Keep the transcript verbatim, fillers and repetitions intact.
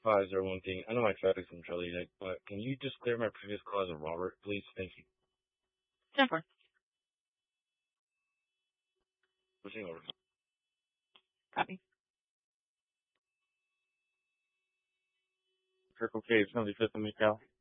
five zero one thing. I know my traffic's from Charlie Nick, but can you just clear my previous call as a Robert, please? Thank you. ten four. Pushing over. Copy. Circle K, seventy-fifth and McCall.